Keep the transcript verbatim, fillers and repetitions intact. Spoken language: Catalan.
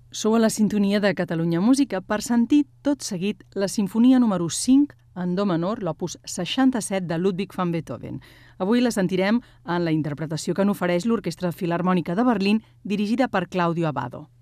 Sou a la sintonia de Catalunya Música per sentir tot seguit la Simfonia número cinc en do menor, l'opus seixanta-set de Ludwig van Beethoven. Avui la sentirem en la interpretació que n'ofereix l'Orquestra Filharmònica de Berlín, dirigida per Claudio Abbado.